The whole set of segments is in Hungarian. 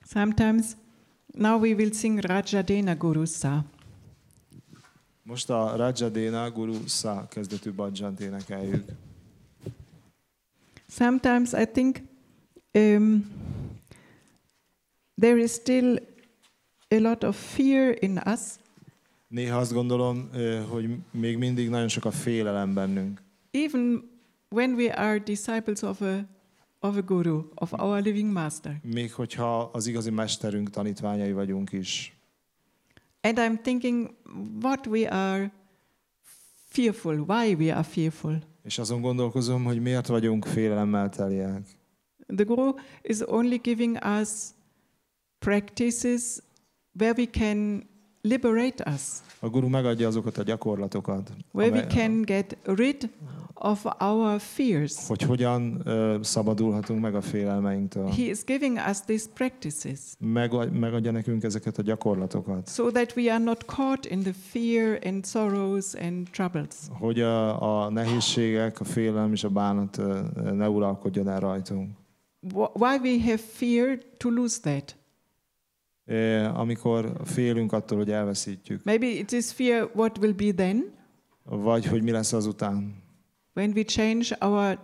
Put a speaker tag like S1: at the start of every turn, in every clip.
S1: Sometimes, now we will sing Rajadena Guru Sa.
S2: Most a Rajadena Guru Sa kezdetű bhajant énekeljük.
S1: Sometimes I think there is still a lot of fear in us.
S2: Néha azt gondolom, hogy még mindig nagyon sok a félelem bennünk.
S1: Even when we are disciples of a guru, of our living master.
S2: Még hogyha az igazi mesterünk tanítványai vagyunk is.
S1: And I'm thinking what we are fearful, why we are fearful.
S2: És azon gondolkozom, hogy miért vagyunk félelemmel teliek.
S1: The guru is only giving us practices where we can liberate us.
S2: A guru megadja azokat a gyakorlatokat,
S1: Where we can get rid of our fears.
S2: hogy hogyan szabadulhatunk meg a félelmeinktől.
S1: He is giving us these practices.
S2: Megadja nekünk ezeket a gyakorlatokat.
S1: So that we are not caught in the fear and sorrows and troubles.
S2: Hogy a nehézségek, a félelem és a bánat ne uralkodjon el rajtunk.
S1: Why we have fear to lose that?
S2: Amikor félünk attól, hogy elveszítjük.
S1: Maybe it is fear what will be then.
S2: Vagy hogy mi lesz azután.
S1: When we change our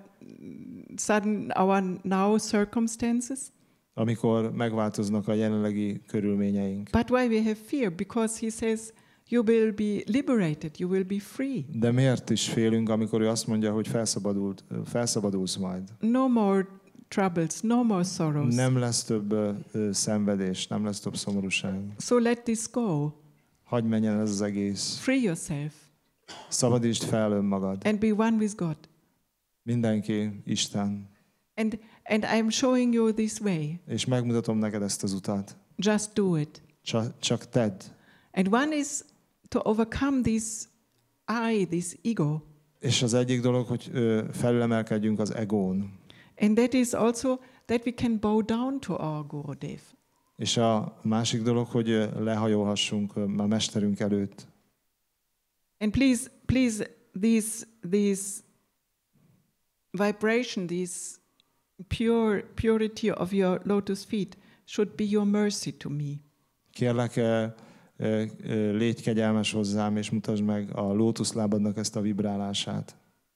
S1: now circumstances.
S2: Amikor megváltoznak a jelenlegi körülményeink.
S1: But why we have fear? Because he says you will be liberated, you will be free.
S2: De miért is félünk, amikor ő azt mondja, hogy felszabadulsz majd?
S1: No more troubles, no more sorrows.
S2: Nem lesz több szenvedés, nem lesz több szomorúság.
S1: So let this go.
S2: Hadd menjen ez az egész.
S1: Free yourself.
S2: Szabadítsd fel önmagad.
S1: And be one with God.
S2: Mindenki Isten.
S1: And I'm showing you this way.
S2: És megmutatom neked ezt az utat.
S1: Just do it.
S2: Csak tedd.
S1: And one is to overcome this ego.
S2: És az egyik dolog, hogy felülemelkedjünk az egón.
S1: And that is also that we can bow down to our Gurudev.
S2: És a másik dolog, hogy lehajolhassunk a mesterünk előtt.
S1: And please, this vibration, this purity of your lotus feet should be your mercy to me.
S2: Kérlek, légy kegyelmes hozzám, és mutasd meg a lótuszlábadnak ezt a vibrálását.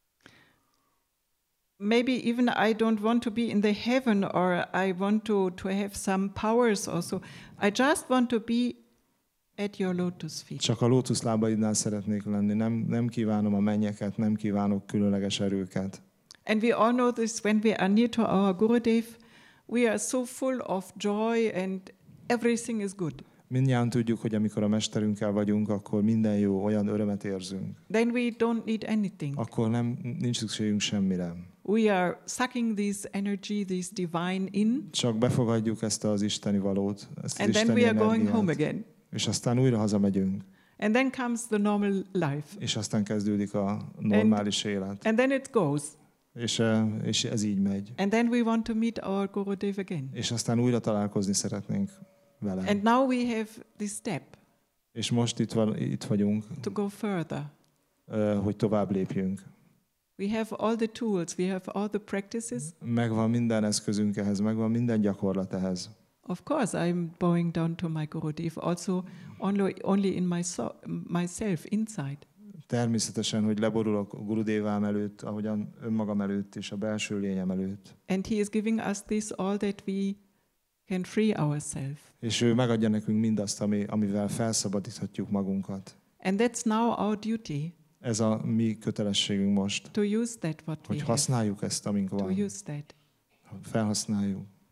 S1: Maybe even I don't want to be in the heaven, or I want to have some powers also. I just want to be at your lotus feet.
S2: Csak a lótuszlábaidnál szeretnék lenni. Nem kívánom a mennyeket, nem kívánok különleges erőket.
S1: And we all know this, when we are near to our Gurudev, we are so full of joy and everything is good.
S2: Mindnyájan tudjuk, hogy amikor a mesterünkkel vagyunk, akkor minden jó, olyan örömet érzünk.
S1: Then we don't need anything.
S2: Akkor nincs szükségünk semmire.
S1: We are sucking this energy, this divine in.
S2: Csak befogadjuk ezt az isteni valót, ezt az
S1: and
S2: isteni
S1: then we are going
S2: energiát,
S1: home again.
S2: És aztán újra hazamegyünk.
S1: And then comes the normal life.
S2: És aztán kezdődik a normális élet.
S1: And then it goes.
S2: És ez így megy.
S1: And then we want to meet our Gurudev again.
S2: És aztán újra találkozni szeretnénk vele.
S1: And now we have this step.
S2: És most itt vagyunk.
S1: To go further.
S2: Hogy tovább lépjünk.
S1: We have all the tools, we have all the practices.
S2: Megvan minden eszközünk ehhez, megvan minden gyakorlat ehhez.
S1: Of course, I'm bowing down to my Gurudev, also only in myself, inside.
S2: Természetesen, hogy leborulok a Gurudevám előtt, ahogyan önmagam előtt és a belső lényem előtt.
S1: And he is giving us this all that we can free ourselves.
S2: És ő megadja nekünk mindazt, amivel felszabadíthatjuk magunkat.
S1: And that's now our duty.
S2: Ez a mi kötelességünk most.
S1: To use that what
S2: hogy
S1: we
S2: használjuk ezt, amink van.
S1: To use that.
S2: Felhasználjuk.